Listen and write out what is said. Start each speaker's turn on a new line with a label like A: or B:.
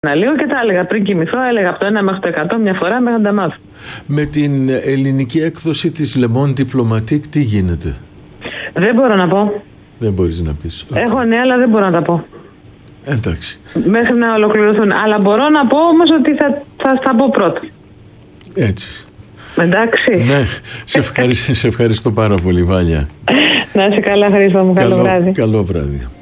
A: Λίγο και τα έλεγα πριν κοιμηθώ, έλεγα από το 1 μέχρι το 100 μια φορά μέχρι να τα μάθω.
B: Με την ελληνική έκδοση της Le Monde Diplomatique τι γίνεται?
A: Δεν μπορώ να πω.
B: Δεν μπορείς να πεις.
A: Έχω νέα, αλλά δεν μπορώ να τα πω.
B: Εντάξει.
A: Μέχρι να ολοκληρωθούν. Αλλά μπορώ να πω όμως ότι θα πω πρώτα.
B: Έτσι.
A: Εντάξει.
B: Ναι, σε ευχαριστώ πάρα πολύ, Βάλια.
A: Να είσαι καλά, Χρήστο μου. Καλό βράδυ.
B: Καλό βράδυ.